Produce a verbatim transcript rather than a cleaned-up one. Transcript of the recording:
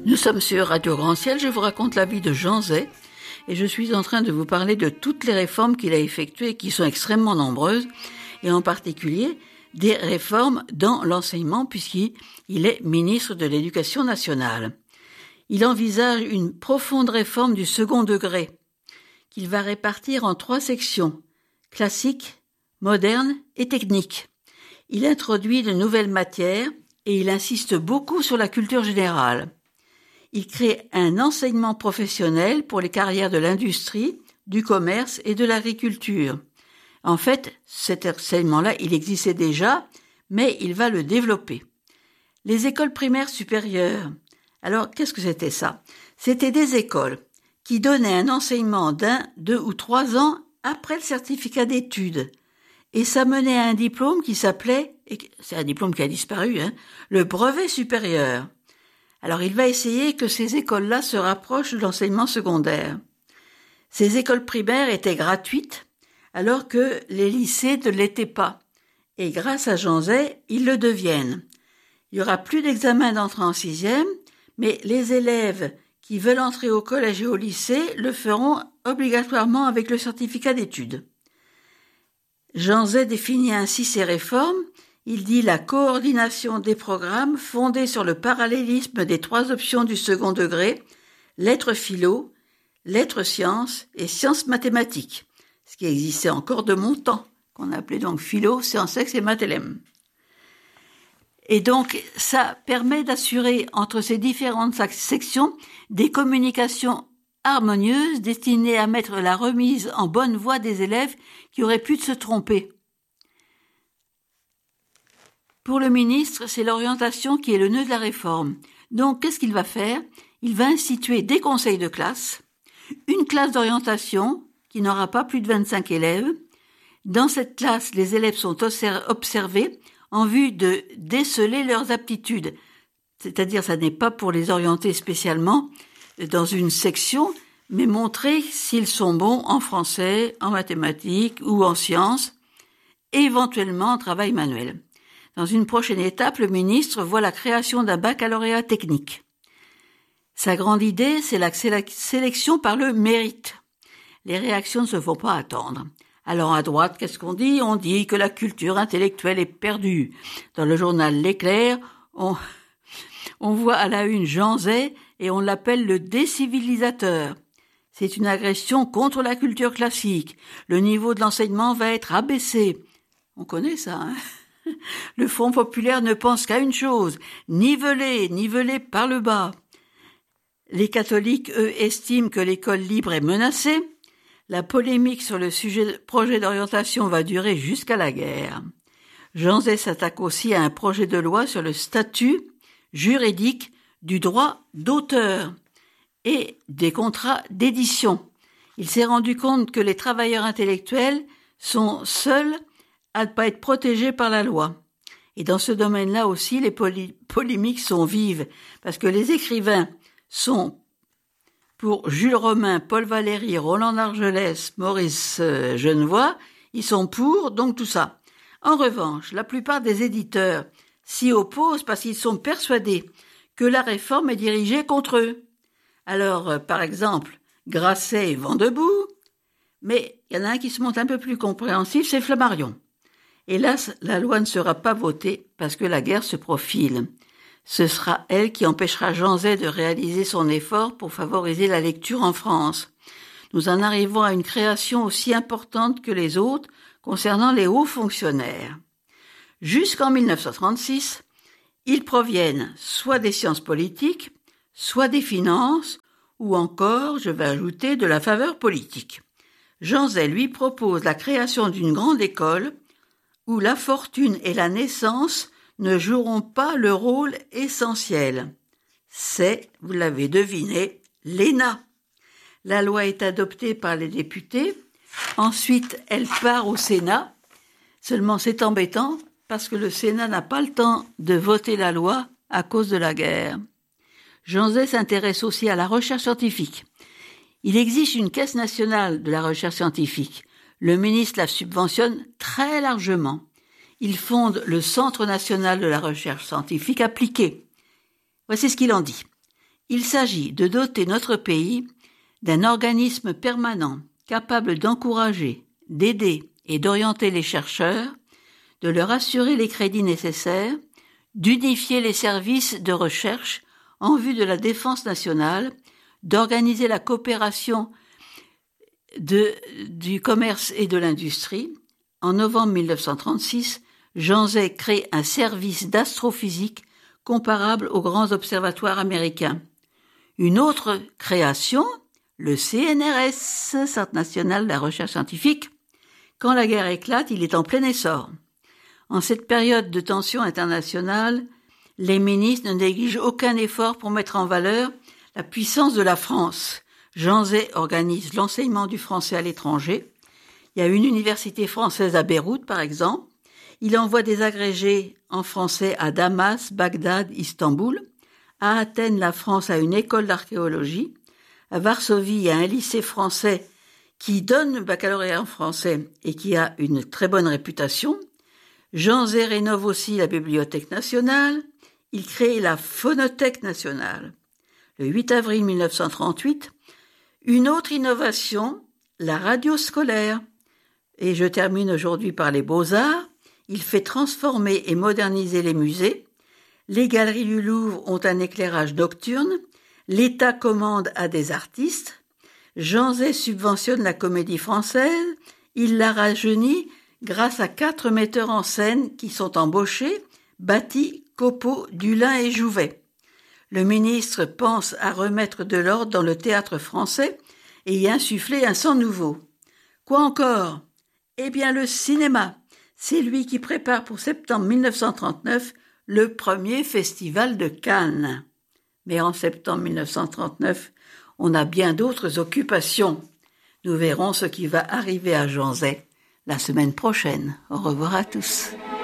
Nous sommes sur Radio Grand Ciel, je vous raconte la vie de Jean Zay et je suis en train de vous parler de toutes les réformes qu'il a effectuées qui sont extrêmement nombreuses et en particulier des réformes dans l'enseignement puisqu'il est ministre de l'Éducation nationale. Il envisage une profonde réforme du second degré qu'il va répartir en trois sections, classique, moderne et technique. Il introduit de nouvelles matières et il insiste beaucoup sur la culture générale. Il crée un enseignement professionnel pour les carrières de l'industrie, du commerce et de l'agriculture. En fait, cet enseignement-là, il existait déjà, mais il va le développer. Les écoles primaires supérieures. Alors, qu'est-ce que c'était ça? C'était des écoles qui donnaient un enseignement d'un, deux ou trois ans après le certificat d'études. Et ça menait à un diplôme qui s'appelait, et c'est un diplôme qui a disparu, hein, le brevet supérieur. Alors il va essayer que ces écoles-là se rapprochent de l'enseignement secondaire. Ces écoles primaires étaient gratuites, alors que les lycées ne l'étaient pas. Et grâce à Jean Zay, ils le deviennent. Il n'y aura plus d'examen d'entrée en sixième, mais les élèves qui veulent entrer au collège et au lycée le feront obligatoirement avec le certificat d'études. Jean Zay définit ainsi ces réformes. Il dit la coordination des programmes fondés sur le parallélisme des trois options du second degré, lettres philo, lettres sciences et sciences mathématiques, ce qui existait encore de mon temps, qu'on appelait donc philo, sciences ex et maths L M. Et donc, ça permet d'assurer entre ces différentes sections des communications harmonieuses destinées à mettre la remise en bonne voie des élèves qui auraient pu se tromper. Pour le ministre, c'est l'orientation qui est le nœud de la réforme. Donc, qu'est-ce qu'il va faire? Il va instituer des conseils de classe, une classe d'orientation qui n'aura pas plus de vingt-cinq élèves. Dans cette classe, les élèves sont observés en vue de déceler leurs aptitudes. C'est-à-dire, ça n'est pas pour les orienter spécialement dans une section, mais montrer s'ils sont bons en français, en mathématiques ou en sciences, et éventuellement en travail manuel. Dans une prochaine étape, le ministre voit la création d'un baccalauréat technique. Sa grande idée, c'est la sélection par le mérite. Les réactions ne se font pas attendre. Alors à droite, qu'est-ce qu'on dit? On dit que la culture intellectuelle est perdue. Dans le journal L'Éclair, on, on voit à la une Jean Zay et on l'appelle le décivilisateur. C'est une agression contre la culture classique. Le niveau de l'enseignement va être abaissé. On connaît ça, hein? Le Front populaire ne pense qu'à une chose, niveler, niveler par le bas. Les catholiques, eux, estiment que l'école libre est menacée. La polémique sur le sujet projet d'orientation va durer jusqu'à la guerre. Jean Zay s'attaque aussi à un projet de loi sur le statut juridique du droit d'auteur et des contrats d'édition. Il s'est rendu compte que les travailleurs intellectuels sont seuls à ne pas être protégés par la loi. Et dans ce domaine-là aussi, les poly- polémiques sont vives, parce que les écrivains sont, pour Jules Romain, Paul Valéry, Roland d'Argelès, Maurice euh, Genevoix, ils sont pour, donc tout ça. En revanche, la plupart des éditeurs s'y opposent parce qu'ils sont persuadés que la réforme est dirigée contre eux. Alors, euh, par exemple, Grasset et Vendebout, mais il y en a un qui se montre un peu plus compréhensif, c'est Flammarion. Hélas, la loi ne sera pas votée parce que la guerre se profile. Ce sera elle qui empêchera Jean Zay de réaliser son effort pour favoriser la lecture en France. Nous en arrivons à une création aussi importante que les autres concernant les hauts fonctionnaires. Jusqu'en mille neuf cent trente-six, ils proviennent soit des sciences politiques, soit des finances, ou encore, je vais ajouter, de la faveur politique. Jean Zay lui propose la création d'une grande école où la fortune et la naissance ne joueront pas le rôle essentiel. C'est, vous l'avez deviné, l'E N A. La loi est adoptée par les députés. Ensuite, elle part au Sénat. Seulement, c'est embêtant parce que le Sénat n'a pas le temps de voter la loi à cause de la guerre. Jean Zay s'intéresse aussi à la recherche scientifique. Il existe une caisse nationale de la recherche scientifique. Le ministre la subventionne très largement. Il fonde le Centre national de la recherche scientifique appliquée. Voici ce qu'il en dit. Il s'agit de doter notre pays d'un organisme permanent capable d'encourager, d'aider et d'orienter les chercheurs, de leur assurer les crédits nécessaires, d'unifier les services de recherche en vue de la défense nationale, d'organiser la coopération de, du commerce et de l'industrie. En novembre mille neuf cent trente-six, Jean Zay crée un service d'astrophysique comparable aux grands observatoires américains. Une autre création, le C N R S, Centre national de la recherche scientifique. Quand la guerre éclate, il est en plein essor. En cette période de tension internationale, les ministres ne négligent aucun effort pour mettre en valeur la puissance de la France. Jean Zay organise l'enseignement du français à l'étranger. Il y a une université française à Beyrouth, par exemple. Il envoie des agrégés en français à Damas, Bagdad, Istanbul. À Athènes, la France a une école d'archéologie. À Varsovie, il y a un lycée français qui donne le baccalauréat en français et qui a une très bonne réputation. Jean Zay rénove aussi la Bibliothèque nationale. Il crée la Phonothèque nationale. Le huit avril mille neuf cent trente-huit, une autre innovation, la radio scolaire. Et je termine aujourd'hui par les Beaux-Arts. Il fait transformer et moderniser les musées. Les galeries du Louvre ont un éclairage nocturne. L'État commande à des artistes. Jean Zay subventionne la comédie française. Il la rajeunit grâce à quatre metteurs en scène qui sont embauchés, Batty, Copeau, Dulin et Jouvet. Le ministre pense à remettre de l'ordre dans le théâtre français et y insuffler un sang nouveau. Quoi encore ? Eh bien, le cinéma. C'est lui qui prépare pour septembre mille neuf cent trente-neuf le premier festival de Cannes. Mais en septembre mille neuf cent trente-neuf, on a bien d'autres occupations. Nous verrons ce qui va arriver à Jean Zay la semaine prochaine. Au revoir à tous.